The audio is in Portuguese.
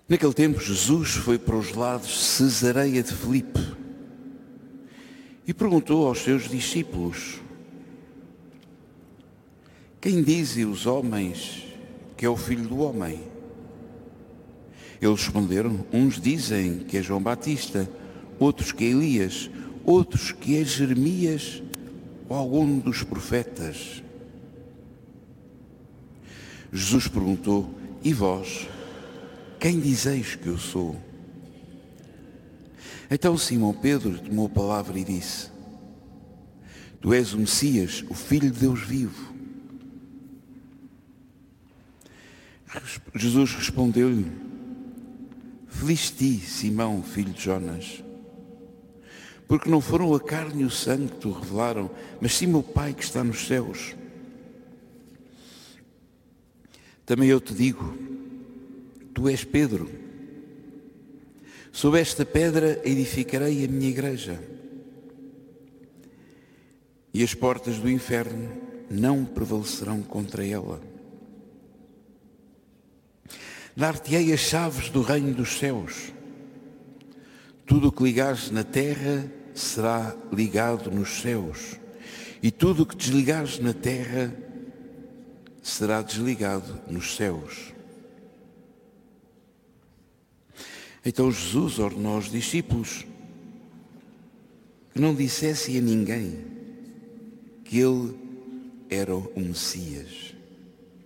Naquele tempo, Jesus foi para os lados de Cesareia de Filipe e perguntou aos seus discípulos: quem dizem os homens que é o Filho do Homem? Eles responderam: uns dizem que é João Batista, outros que é Elias, outros que é Jeremias ou algum dos profetas. Jesus perguntou: e vós, quem dizeis que eu sou? Então Simão Pedro tomou a palavra e disse: tu és o Messias, o Filho de Deus vivo. Jesus respondeu-lhe: feliz ti, Simão, filho de Jonas, porque não foram a carne e o sangue que te revelaram, mas sim meu Pai que está nos céus. Também eu te digo, tu és Pedro, sobre esta pedra edificarei a minha igreja, e as portas do inferno não prevalecerão contra ela. Dar-te-ei as chaves do reino dos céus. Tudo o que ligares na terra será ligado nos céus, e tudo o que desligares na terra será desligado nos céus. Então Jesus ordenou aos discípulos que não dissessem a ninguém que ele era o Messias.